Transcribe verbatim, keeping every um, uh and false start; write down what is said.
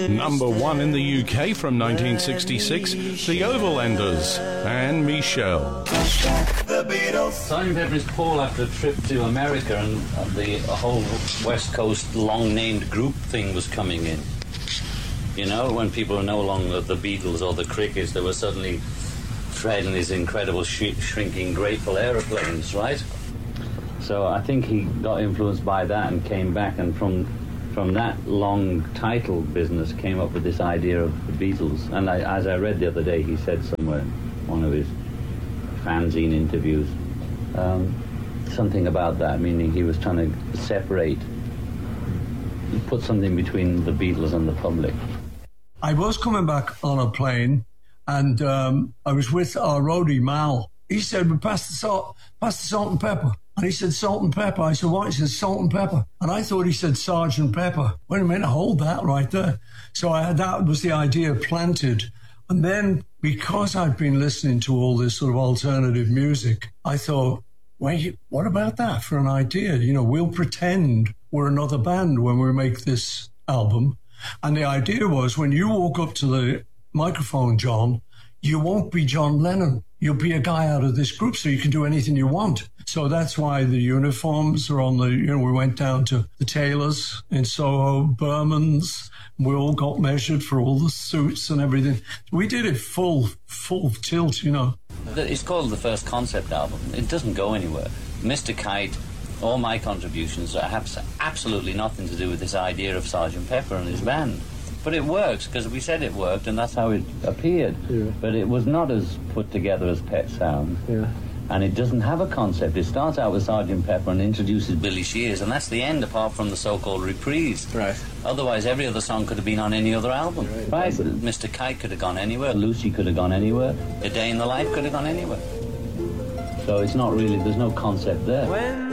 Number one in the U K from nineteen sixty-six, The Overlanders and Michelle. The Beatles. Sergeant Pepper is Paul after a trip to America, and the whole West Coast long-named group thing was coming in. You know, when people were no longer the Beatles or the Crickets, they were suddenly treading these incredible sh- shrinking Grateful aeroplanes, right? So I think he got influenced by that and came back, and from from that long title business came up with this idea of the Beatles. And I, as I read the other day, he said somewhere, one of his fanzine interviews, um, something about that, meaning he was trying to separate, put something between the Beatles and the public. I was coming back on a plane, and um, I was with our roadie, Mal. He said, "We pass the salt, pass the salt and pepper." And he said, "Salt and pepper." I said, "What?" He said, "Salt and pepper." And I thought he said Sergeant Pepper. Wait a minute, hold that right there. So I had, that was the idea planted. And then, because I've been listening to all this sort of alternative music, I thought, wait, what about that for an idea? You know, we'll pretend we're another band when we make this album. And the idea was, when you walk up to the microphone, John, you won't be John Lennon. You'll be a guy out of this group, so you can do anything you want. So that's why the uniforms are on the, you know, we went down to the tailors in Soho, Berman's. We all got measured for all the suits and everything. We did it full, full tilt, you know. It's called the first concept album. It doesn't go anywhere. Mister Kite, all my contributions have absolutely nothing to do with this idea of Sergeant Pepper and his band. But it works, because we said it worked, and that's how it appeared. Yeah. But it was not as put together as Pet Sounds. Yeah. And it doesn't have a concept. It starts out with Sergeant Pepper and introduces Billy Shears, and that's the end, apart from the so-called reprise. Right. Otherwise, every other song could have been on any other album. Right. right. Mister Kite could have gone anywhere. Lucy could have gone anywhere. A Day in the Life could have gone anywhere. So it's not really, there's no concept there. When